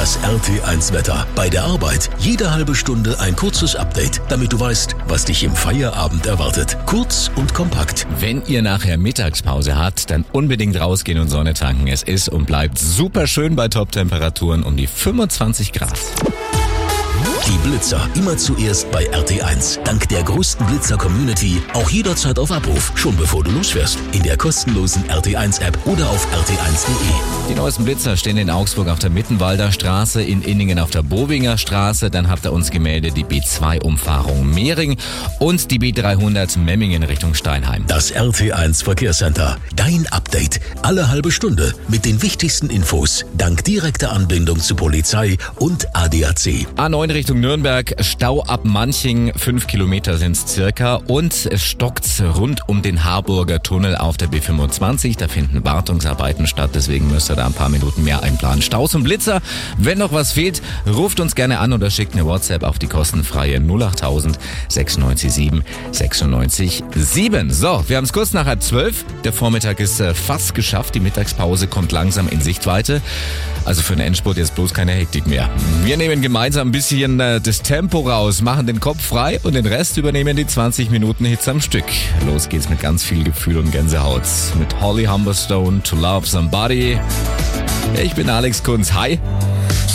Das RT1 Wetter. Bei der Arbeit jede halbe Stunde ein kurzes Update, damit du weißt, was dich im Feierabend erwartet. Kurz und kompakt. Wenn ihr nachher Mittagspause habt, dann unbedingt rausgehen und Sonne tanken. Es ist und bleibt super schön bei Top-Temperaturen um die 25 Grad. Die Blitzer immer zuerst bei RT1. Dank der größten Blitzer-Community auch jederzeit auf Abruf, schon bevor du losfährst. In der kostenlosen RT1-App oder auf rt1.de. Die neuesten Blitzer stehen in Augsburg auf der Mittenwalder Straße, in Inningen auf der Bovinger Straße. Dann habt ihr uns gemeldet die B2-Umfahrung Mehring und die B300 Memmingen Richtung Steinheim. Das RT1 Verkehrscenter. Dein Update. Alle halbe Stunde mit den wichtigsten Infos. Dank direkter Anbindung zu Polizei und ADAC. A9 Richtung Nürnberg, Stau ab Manching, 5 Kilometer sind's circa und es stockt rund um den Harburger Tunnel auf der B25. Da finden Wartungsarbeiten statt, deswegen müsst ihr da ein paar Minuten mehr einplanen. Staus und Blitzer, wenn noch was fehlt, ruft uns gerne an oder schickt eine WhatsApp auf die kostenfreie 08000 96 7 96 7. So, wir haben es kurz nach 11:30. Der Vormittag ist fast geschafft, die Mittagspause kommt langsam in Sichtweite. Also für den Endspurt jetzt bloß keine Hektik mehr. Wir nehmen gemeinsam ein bisschen das Tempo raus, machen den Kopf frei und den Rest übernehmen die 20 Minuten Hits am Stück. Los geht's mit ganz viel Gefühl und Gänsehaut. Mit Holly Humberstone, To Love Somebody. Ich bin Alex Kunz. Hi.